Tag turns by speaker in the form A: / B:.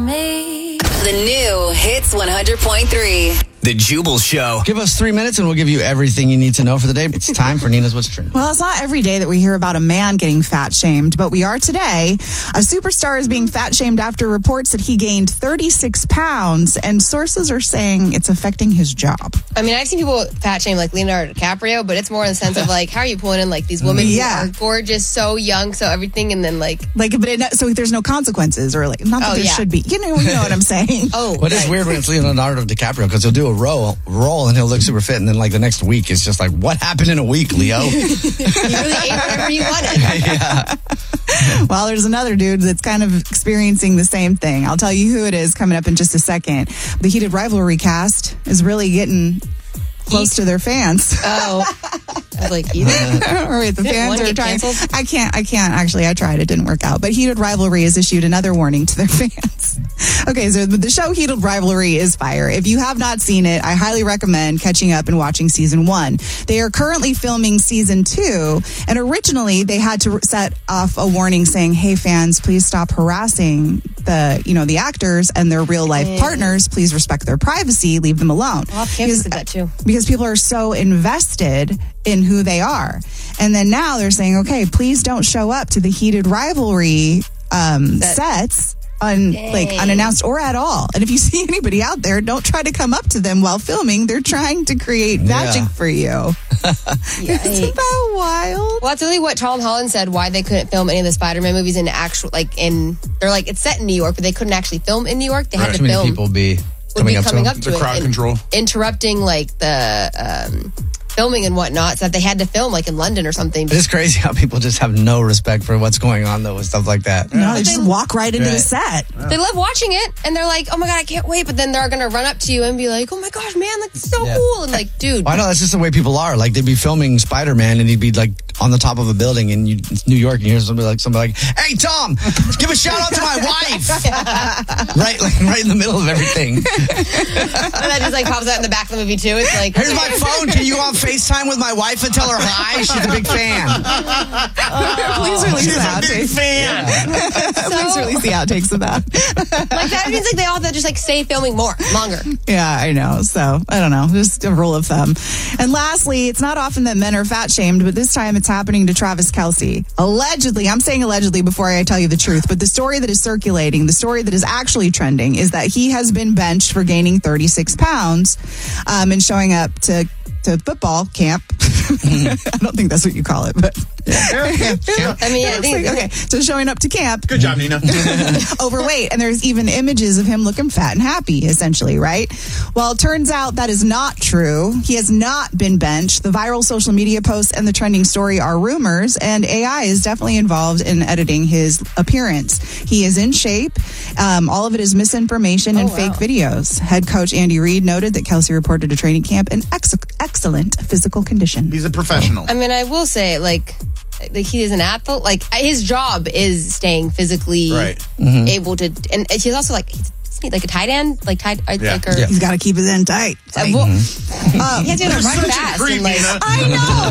A: me.
B: The new Hits 100.3.
C: The Jubal Show.
D: Give us 3 minutes and we'll give you everything you need to know for the day. It's time for Nina's What's Trending.
E: Well, it's not every day that we hear about a man getting fat shamed, but we are today. A superstar is being fat shamed after reports that he gained 36 pounds, and sources are saying it's affecting his job.
F: I mean, I've seen people fat shame like Leonardo DiCaprio, but it's more in the sense of like, how are you pulling in like these women who are gorgeous, so young, so everything, and then
E: so there's no consequences, or like, not that there should be. You know what I'm saying?
D: But it's weird when it's Leonardo DiCaprio because he'll do a roll and he'll look super fit, and then like the next week it's just like, what happened in a week, Leo?
F: You really ate whatever you wanted.
D: Yeah.
E: Well, there's another dude that's kind of experiencing the same thing. I'll tell you who it is coming up in just a second. The Heated Rivalry cast is really getting close to their fans.
F: Oh. I was like,
E: or wait, the fans are trying. I can't actually. I tried. It didn't work out. But Heated Rivalry has issued another warning to their fans. Okay, so the show Heated Rivalry is fire. If you have not seen it, I highly recommend catching up and watching season 1. They are currently filming season 2, and originally they had to set off a warning saying, "Hey fans, please stop harassing the actors and their real life partners. Please respect their privacy. Leave them alone."
F: Well, campus did that too.
E: Because people are so invested in who they are. And then now they're saying, okay, please don't show up to the Heated Rivalry sets unannounced or at all. And if you see anybody out there, don't try to come up to them while filming. They're trying to create magic for you. Isn't that wild?
F: Well, that's really what Tom Holland said, why they couldn't film any of the Spider-Man movies they're like, it's set in New York, but they couldn't actually film in New York. They had to
D: Too many
F: film.
D: people be coming up to
G: the crowd control,
F: interrupting like the filming and whatnot, so that they had to film like in London or something.
D: It's crazy how people just have no respect for what's going on though with stuff like that.
E: No, they just walk right into the set.
F: They love watching it, and they're like, "Oh my god, I can't wait!" But then they're gonna run up to you and be like, "Oh my gosh, man, that's so cool!" And like, dude,
D: I know that's just the way people are. Like they'd be filming Spider-Man, and he'd be like on the top of a building in New York, and you hear somebody like, "Hey Tom, give a shout out to my wife!" right in the middle of everything.
F: And that just like pops out in the back of the movie too. It's like,
D: here's my phone. Can you go on FaceTime with my wife and tell her hi? She's a big fan.
E: Please release the outtakes. Please release the outtakes of that.
F: Like that means like they all have to just like stay filming longer.
E: Yeah, I know. So I don't know, just a rule of thumb. And lastly, it's not often that men are fat shamed, but this time it's happening to Travis Kelce. Allegedly, I'm saying allegedly before I tell you the truth, but the story that is circulating, the story that is actually trending, is that he has been benched for gaining 36 pounds and showing up to football camp. I don't think that's what you call it, but
F: I mean, I think
E: okay. So showing up to camp.
G: Good job, Nina.
E: Overweight, and there's even images of him looking fat and happy, essentially, right? Well, it turns out that is not true. He has not been benched. The viral social media posts and the trending story are rumors, and AI is definitely involved in editing his appearance. He is in shape. All of it is misinformation and fake videos. Head coach Andy Reid noted that Kelce reported to training camp in excellent physical condition.
G: He's a professional.
F: I mean, I will say, like he is an athlete. Like his job is staying physically able to, and he's also like a tight end,
E: He's got to keep his end tight.
F: He has to run fast.
E: I know.